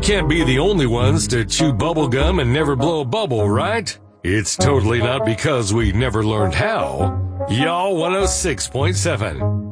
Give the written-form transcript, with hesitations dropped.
can't be the only ones to chew bubble gum and never blow a bubble, right? It's totally not because we never learned how. Y'all 106.7.